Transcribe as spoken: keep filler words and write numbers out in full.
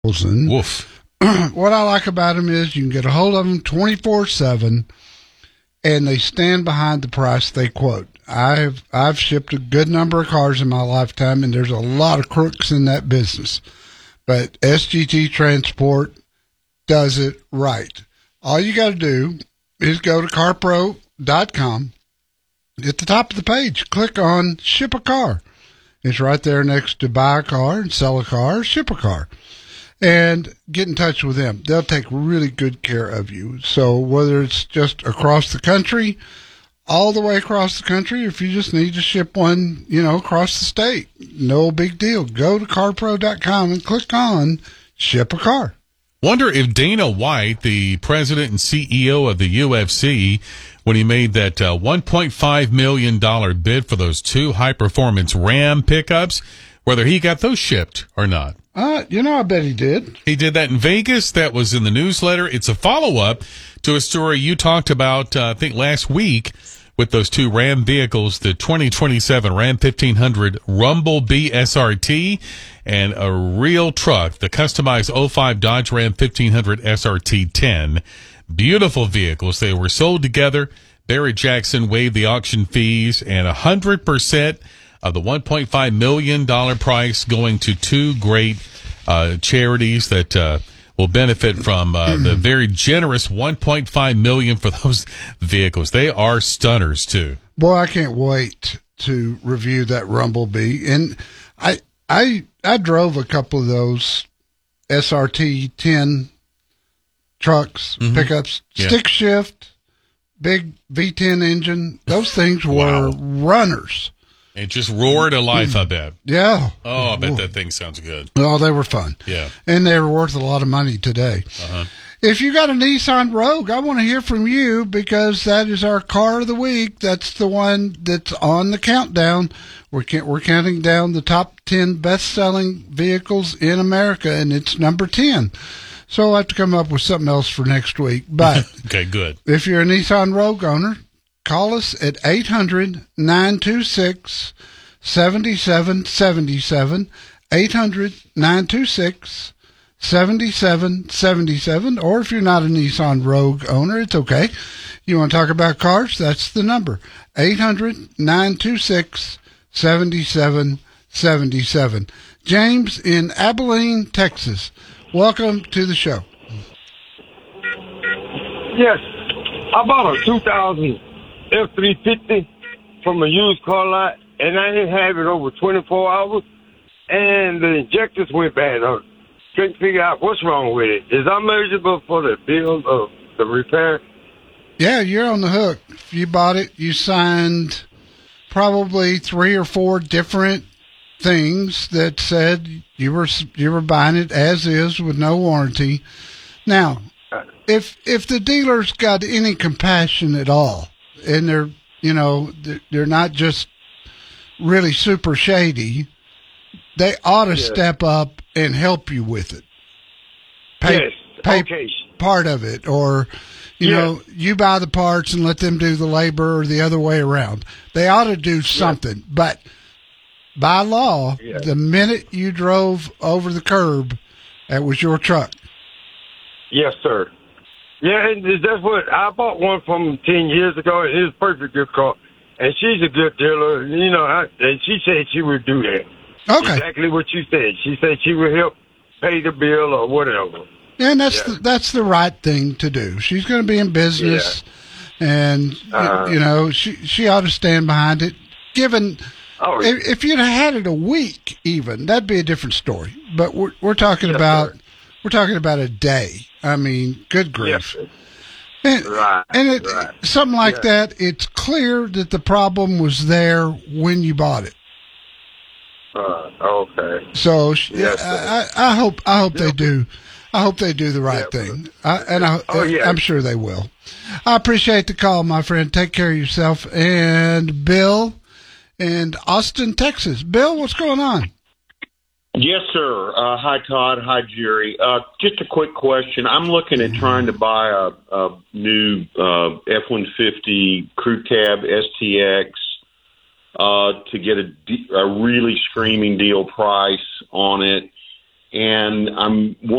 Woof. What I like about them is you can get a hold of them twenty-four seven, and they stand behind the price they quote. I've I've shipped a good number of cars in my lifetime, and there's a lot of crooks in that business. But S G T Transport does it right. All you got to do is go to car pro dot com. At the top of the page, click on Ship a Car. It's right there next to buy a car and sell a car, ship a car. And get in touch with them. They'll take really good care of you. So whether it's just across the country, all the way across the country, if you just need to ship one, you know, across the state, no big deal. Go to car pro dot com and click on Ship a Car. Wonder if Dana White, the president and C E O of the U F C, when he made that uh, one point five million dollars bid for those two high-performance Ram pickups, whether he got those shipped or not. Uh, you know, I bet he did. He did that in Vegas. That was in the newsletter. It's a follow-up to a story you talked about, uh, I think, last week with those two Ram vehicles, the twenty twenty-seven Ram fifteen hundred Rumble-B S R T and a real truck, the customized oh five Dodge Ram fifteen hundred S R T ten. Beautiful vehicles. They were sold together. Barrett Jackson waived the auction fees, and one hundred percent of the one point five million dollars price going to two great uh, charities that uh, will benefit from uh, the very generous one point five million dollars for those vehicles. They are stunners, too. Boy, I can't wait to review that Rumble-B. And I, I, I drove a couple of those S R T ten trucks, mm-hmm. pickups, yeah. Stick shift, big V ten engine. Those things were wow. runners. It just roared to life, I bet. Yeah. Oh, I bet that thing sounds good. Oh, they were fun. Yeah. And they were worth a lot of money today. Uh-huh. If you got a Nissan Rogue, I want to hear from you because that is our car of the week. That's the one that's on the countdown. We're, we're counting down the top ten best-selling vehicles in America, and it's number ten. So I'll have to come up with something else for next week. But okay, good. If you're a Nissan Rogue owner, call us at eight hundred, nine two six, seven seven seven seven, eight hundred, nine two six, seven seven seven seven, or if you're not a Nissan Rogue owner, it's okay. You want to talk about cars? That's the number, eight hundred, nine two six, seven seven seven seven. James in Abilene, Texas, welcome to the show. Yes, I bought a two thousand F three fifty from a used car lot, and I didn't have it over twenty-four hours, and the injectors went bad. I couldn't figure out what's wrong with it. Is I eligible for the bill of the repair? Yeah, you're on the hook. If you bought it, you signed probably three or four different things that said you were you were buying it as is with no warranty. Now, if if the dealer's got any compassion at all, and they're, you know, they're not just really super shady, they ought to yeah. step up and help you with it. Pay, yes. pay okay. part of it, or, you yeah. know, you buy the parts and let them do the labor, or the other way around. They ought to do something. Yeah. But by law, yeah. the minute you drove over the curb, that was your truck. Yes, sir. Yeah, and that's what I bought one from ten years ago, and it's a perfect good car. And she's a good dealer, you know. I, and she said she would do that. Okay, exactly what you said. She said she would help pay the bill or whatever. And that's yeah. the, that's the right thing to do. She's going to be in business, yeah. and uh, you know she she ought to stand behind it. Given oh, yeah. if, if you'd had it a week, even that'd be a different story. But we're we're talking yes, about. Sir. We're talking about a day. I mean, good grief. Yes. And, right, and it, right. something like yeah. that, it's clear that the problem was there when you bought it. Uh, okay. So yes, I, I, I hope I hope yeah. they do. I hope they do the right yeah, thing. I, and I, oh, yeah. I'm sure they will. I appreciate the call, my friend. Take care of yourself. And Bill in Austin, Texas. Bill, what's going on? Yes, sir. Uh, hi, Todd. Hi, Jerry. Uh, just a quick question. I'm looking at trying to buy a, a new uh, F one fifty Crew Cab S T X uh, to get a, a really screaming deal price on it. and I'm